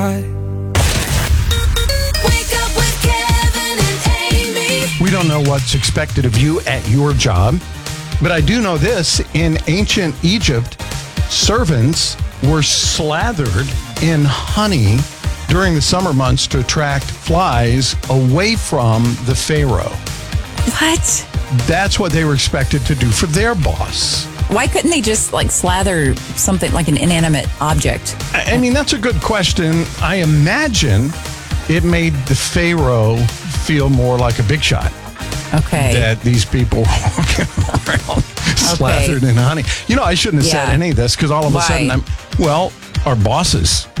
up with Kevin and Amy. We don't know what's expected of you at your job, but I do know this. In ancient Egypt, servants were slathered in honey during the summer months to attract flies away from the pharaoh. What? That's what they were expected to do for their boss. Why couldn't they just slather something like an inanimate object? I mean, that's a good question. I imagine it made the pharaoh feel more like a big shot. Okay. That these people were walking around slathered in honey. You know, I shouldn't have said any of this because all of a sudden our bosses